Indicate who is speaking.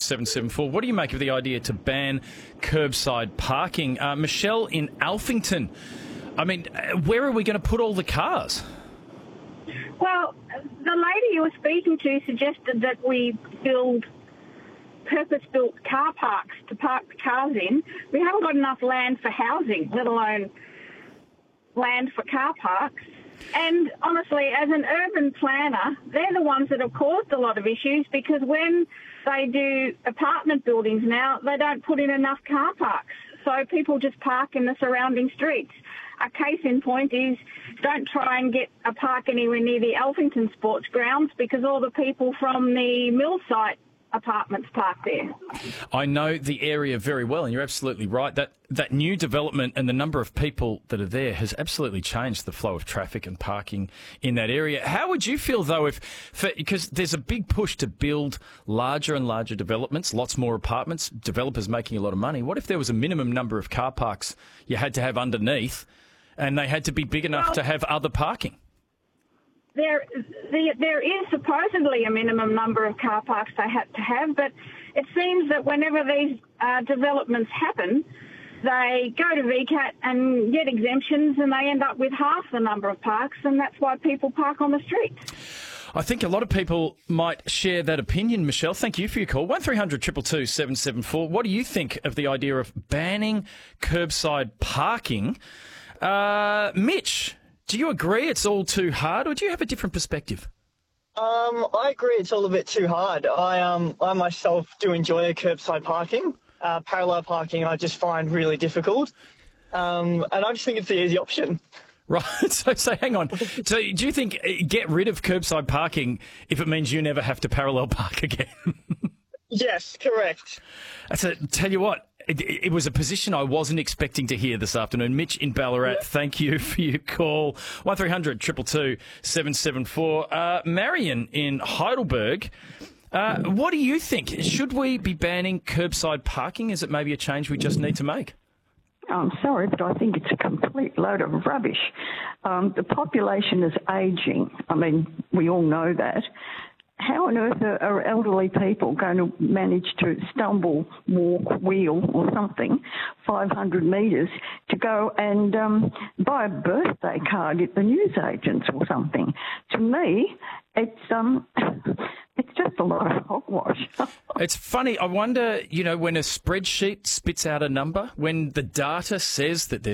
Speaker 1: 774. What do you make of the idea to ban curbside parking? Michelle in Alphington. I mean, where are we going to put all the cars?
Speaker 2: Well, the lady you were speaking to suggested that we build purpose-built car parks to park the cars in. We haven't got enough land for housing, let alone land for car parks. And honestly, as an urban planner, they're the ones that have caused a lot of issues, because when they do apartment buildings now, they don't put in enough car parks. So people just park in the surrounding streets. A case in point is, don't try and get a park anywhere near the Alphington Sports Grounds, because all the people from the mill site apartments park there.
Speaker 1: I know the area very well, and you're absolutely right. That new development and the number of people that are there has absolutely changed the flow of traffic and parking in that area. How would you feel, though, because there's a big push to build larger and larger developments, lots more apartments, developers making a lot of money. What if there was a minimum number of car parks you had to have underneath, and they had to be big enough to have other parking?
Speaker 2: There is supposedly a minimum number of car parks they have to have, but it seems that whenever these developments happen, they go to VCAT and get exemptions, and they end up with half the number of parks, and that's why people park on the street.
Speaker 1: I think a lot of people might share that opinion, Michelle. Thank you for your call. 1300 222 774. What do you think of the idea of banning curbside parking? Mitch, do you agree it's all too hard, or do you have a different perspective?
Speaker 3: I agree it's all a bit too hard. I myself do enjoy curbside parking. Parallel parking I just find really difficult. And I just think it's the easy option.
Speaker 1: Right, so hang on. So do you think get rid of curbside parking if it means you never have to parallel park again?
Speaker 3: Yes, correct.
Speaker 1: Tell you what, it was a position I wasn't expecting to hear this afternoon. Mitch in Ballarat, Thank you for your call. 1300 222 774. Marion in Heidelberg, what do you think? Should we be banning curbside parking? Is it maybe a change we just need to make?
Speaker 4: I'm sorry, but I think it's a complete load of rubbish. The population is ageing. I mean, we all know that. How on earth are elderly people going to manage to stumble, walk, wheel or something 500 metres to go and buy a birthday card at the newsagents or something? To me, it's just a lot of hogwash.
Speaker 1: It's funny. I wonder, when a spreadsheet spits out a number, when the data says that there's